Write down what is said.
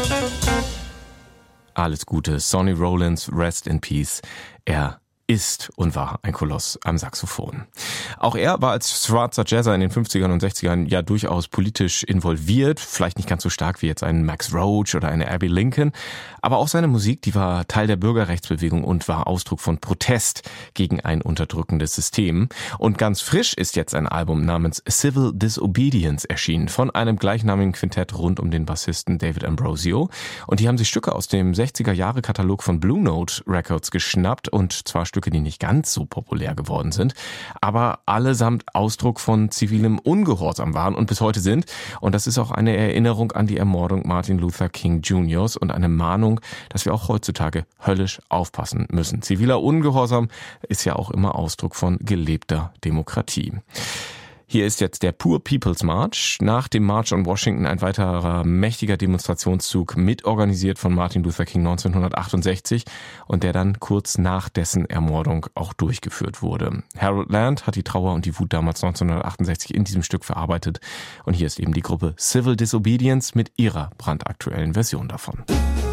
Alles Gute, Sonny Rollins, rest in peace. Er ist und war ein Koloss am Saxophon. Auch er war als schwarzer Jazzer in den 50ern und 60ern ja durchaus politisch involviert, vielleicht nicht ganz so stark wie jetzt ein Max Roach oder eine Abbey Lincoln, aber auch seine Musik, die war Teil der Bürgerrechtsbewegung und war Ausdruck von Protest gegen ein unterdrückendes System. Und ganz frisch ist jetzt ein Album namens Civil Disobedience erschienen von einem gleichnamigen Quintett rund um den Bassisten David Ambrosio. Und die haben sich Stücke aus dem 60er-Jahre-Katalog von Blue Note Records geschnappt, und zwar Stücke, die nicht ganz so populär geworden sind, aber allesamt Ausdruck von zivilem Ungehorsam waren und bis heute sind. Und das ist auch eine Erinnerung an die Ermordung Martin Luther King Jr. und eine Mahnung, dass wir auch heutzutage höllisch aufpassen müssen. Ziviler Ungehorsam ist ja auch immer Ausdruck von gelebter Demokratie. Hier ist jetzt der Poor People's March. Nach dem March on Washington ein weiterer mächtiger Demonstrationszug, mitorganisiert von Martin Luther King 1968 und der dann kurz nach dessen Ermordung auch durchgeführt wurde. Harold Land hat die Trauer und die Wut damals 1968 in diesem Stück verarbeitet und hier ist eben die Gruppe Civil Disobedience mit ihrer brandaktuellen Version davon.